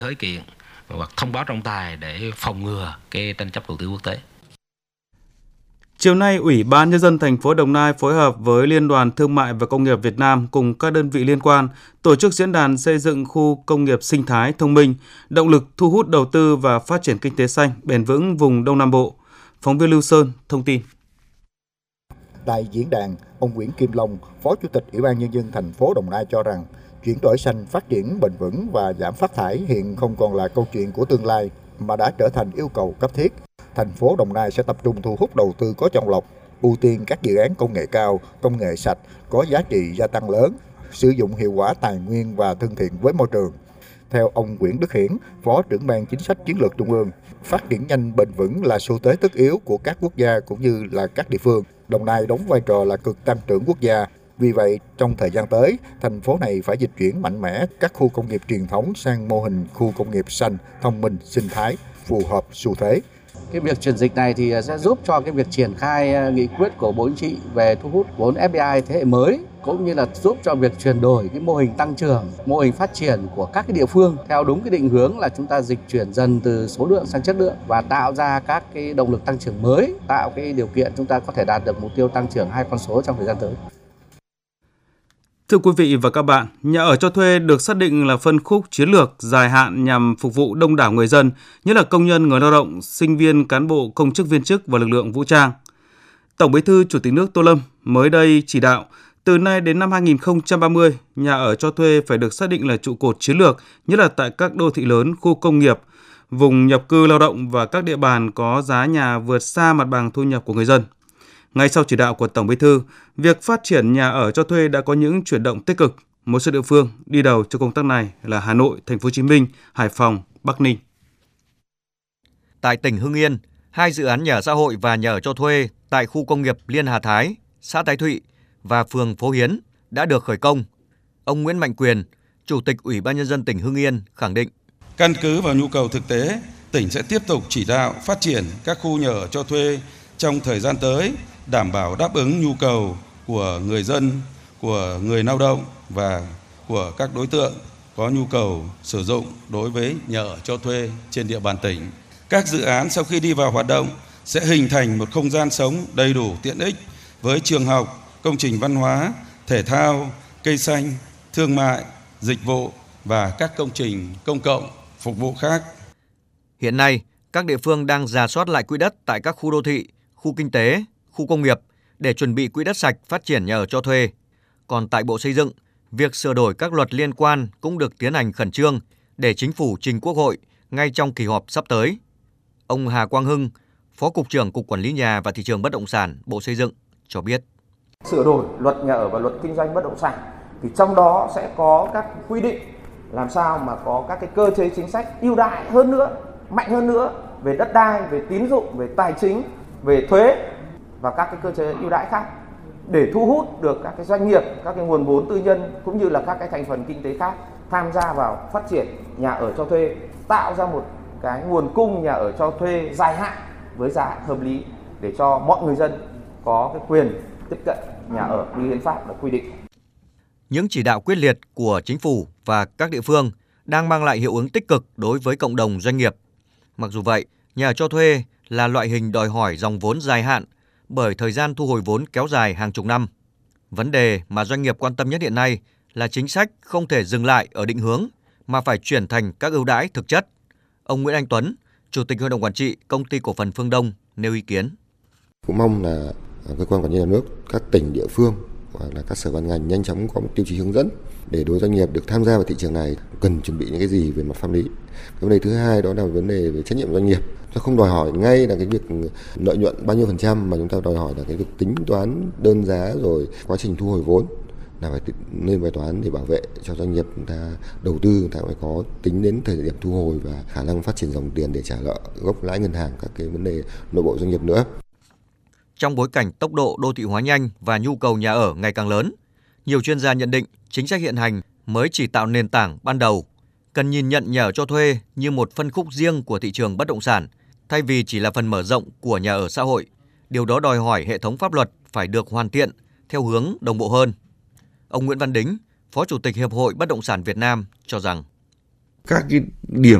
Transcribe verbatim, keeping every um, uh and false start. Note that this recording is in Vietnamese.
khởi kiện hoặc thông báo trọng tài để phòng ngừa cái tranh chấp đầu tư quốc tế. Chiều nay, Ủy ban Nhân dân thành phố Đồng Nai phối hợp với Liên đoàn Thương mại và Công nghiệp Việt Nam cùng các đơn vị liên quan tổ chức diễn đàn xây dựng khu công nghiệp sinh thái thông minh, động lực thu hút đầu tư và phát triển kinh tế xanh bền vững vùng Đông Nam Bộ. Phóng viên Lưu Sơn thông tin. Tại diễn đàn, ông Nguyễn Kim Long, Phó Chủ tịch Ủy ban Nhân dân thành phố Đồng Nai cho rằng chuyển đổi xanh, phát triển bền vững và giảm phát thải hiện không còn là câu chuyện của tương lai mà đã trở thành yêu cầu cấp thiết. Thành phố Đồng Nai sẽ tập trung thu hút đầu tư có chọn lọc, ưu tiên các dự án công nghệ cao, công nghệ sạch, có giá trị gia tăng lớn, sử dụng hiệu quả tài nguyên và thân thiện với môi trường. Theo ông Nguyễn Đức Hiển, Phó trưởng ban chính sách chiến lược Trung ương, phát triển nhanh bền vững là xu thế tất yếu của các quốc gia cũng như là các địa phương. Đồng Nai đóng vai trò là cực tăng trưởng quốc gia. Vì vậy, trong thời gian tới, thành phố này phải dịch chuyển mạnh mẽ các khu công nghiệp truyền thống sang mô hình khu công nghiệp xanh, thông minh, sinh thái, phù hợp xu thế. Cái việc chuyển dịch này thì sẽ giúp cho cái việc triển khai nghị quyết của Bộ Chính trị về thu hút vốn ép đê i thế hệ mới, cũng như là giúp cho việc chuyển đổi cái mô hình tăng trưởng, mô hình phát triển của các cái địa phương theo đúng cái định hướng là chúng ta dịch chuyển dần từ số lượng sang chất lượng và tạo ra các cái động lực tăng trưởng mới, tạo cái điều kiện chúng ta có thể đạt được mục tiêu tăng trưởng hai con số trong thời gian tới. Thưa quý vị và các bạn, nhà ở cho thuê được xác định là phân khúc chiến lược dài hạn nhằm phục vụ đông đảo người dân, nhất là công nhân, người lao động, sinh viên, cán bộ, công chức viên chức và lực lượng vũ trang. Tổng Bí thư Chủ tịch nước Tô Lâm mới đây chỉ đạo từ nay đến năm hai nghìn không trăm ba mươi, nhà ở cho thuê phải được xác định là trụ cột chiến lược, nhất là tại các đô thị lớn, khu công nghiệp, vùng nhập cư lao động và các địa bàn có giá nhà vượt xa mặt bằng thu nhập của người dân. Ngay sau chỉ đạo của Tổng Bí thư, việc phát triển nhà ở cho thuê đã có những chuyển động tích cực. Một số địa phương đi đầu cho công tác này là Hà Nội, Thành phố Hồ Chí Minh, Hải Phòng, Bắc Ninh. Tại tỉnh Hưng Yên, hai dự án nhà ở xã hội và nhà ở cho thuê tại khu công nghiệp Liên Hà Thái, xã Thái Thụy và phường Phố Hiến đã được khởi công. Ông Nguyễn Mạnh Quyền, Chủ tịch Ủy ban Nhân dân tỉnh Hưng Yên khẳng định. Căn cứ vào nhu cầu thực tế, tỉnh sẽ tiếp tục chỉ đạo phát triển các khu nhà ở cho thuê trong thời gian tới, đảm bảo đáp ứng nhu cầu của người dân, của người lao động và của các đối tượng có nhu cầu sử dụng đối với nhà ở cho thuê trên địa bàn tỉnh. Các dự án sau khi đi vào hoạt động sẽ hình thành một không gian sống đầy đủ tiện ích với trường học, công trình văn hóa, thể thao, cây xanh, thương mại, dịch vụ và các công trình công cộng phục vụ khác. Hiện nay, các địa phương đang rà soát lại quỹ đất tại các khu đô thị, khu kinh tế, khu công nghiệp để chuẩn bị quỹ đất sạch phát triển nhà ở cho thuê. Còn tại Bộ Xây dựng, việc sửa đổi các luật liên quan cũng được tiến hành khẩn trương để Chính phủ trình Quốc hội ngay trong kỳ họp sắp tới. Ông Hà Quang Hưng, Phó Cục trưởng Cục Quản lý Nhà và Thị trường Bất động sản, Bộ Xây dựng cho biết. Sửa đổi luật nhà ở và luật kinh doanh bất động sản thì trong đó sẽ có các quy định làm sao mà có các cái cơ chế chính sách ưu đãi hơn nữa, mạnh hơn nữa về đất đai, về tín dụng, về tài chính, về thuế và các cái cơ chế ưu đãi khác để thu hút được các cái doanh nghiệp, các cái nguồn vốn tư nhân cũng như là các cái thành phần kinh tế khác tham gia vào phát triển nhà ở cho thuê, tạo ra một cái nguồn cung nhà ở cho thuê dài hạn với giá hợp lý để cho mọi người dân có cái quyền tiếp cận nhà ở như hiến pháp đã quy định. Những chỉ đạo quyết liệt của Chính phủ và các địa phương đang mang lại hiệu ứng tích cực đối với cộng đồng doanh nghiệp. Mặc dù vậy, nhà ở cho thuê là loại hình đòi hỏi dòng vốn dài hạn bởi thời gian thu hồi vốn kéo dài hàng chục năm. Vấn đề mà doanh nghiệp quan tâm nhất hiện nay là chính sách không thể dừng lại ở định hướng mà phải chuyển thành các ưu đãi thực chất. Ông Nguyễn Anh Tuấn, Chủ tịch Hội đồng Quản trị Công ty Cổ phần Phương Đông nêu ý kiến. Cũng mong là cơ quan quản lý nhà nước, các tỉnh địa phương hoặc là các sở ban ngành nhanh chóng có một tiêu chí hướng dẫn để đối doanh nghiệp được tham gia vào thị trường này cần chuẩn bị những cái gì về mặt pháp lý. Cái vấn đề thứ hai đó là vấn đề về trách nhiệm doanh nghiệp. Nó không đòi hỏi ngay là cái việc lợi nhuận bao nhiêu phần trăm mà chúng ta đòi hỏi là cái việc tính toán đơn giá rồi quá trình thu hồi vốn là phải nên bài toán để bảo vệ cho doanh nghiệp chúng ta đầu tư, chúng ta phải có tính đến thời điểm thu hồi và khả năng phát triển dòng tiền để trả nợ gốc lãi ngân hàng, các cái vấn đề nội bộ doanh nghiệp nữa. Trong bối cảnh tốc độ đô thị hóa nhanh và nhu cầu nhà ở ngày càng lớn, nhiều chuyên gia nhận định chính sách hiện hành mới chỉ tạo nền tảng ban đầu, cần nhìn nhận nhà ở cho thuê như một phân khúc riêng của thị trường bất động sản, thay vì chỉ là phần mở rộng của nhà ở xã hội. Điều đó đòi hỏi hệ thống pháp luật phải được hoàn thiện theo hướng đồng bộ hơn. Ông Nguyễn Văn Đính, Phó Chủ tịch Hiệp hội Bất động sản Việt Nam cho rằng các cái điểm